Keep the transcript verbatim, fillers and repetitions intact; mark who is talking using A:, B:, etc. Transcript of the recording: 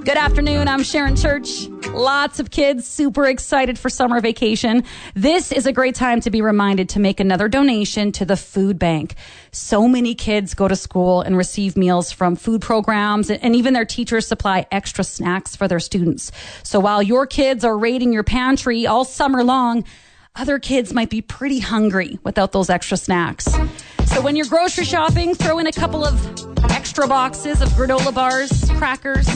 A: Good afternoon. I'm Sharon Church. Lots of kids super excited for summer vacation. This is a great time to be reminded to make another donation to the food bank. So many kids go to school and receive meals from food programs, and even their teachers supply extra snacks for their students. So while your kids are raiding your pantry all summer long, other kids might be pretty hungry without those extra snacks. So when you're grocery shopping, throw in a couple of extra boxes of granola bars, crackers,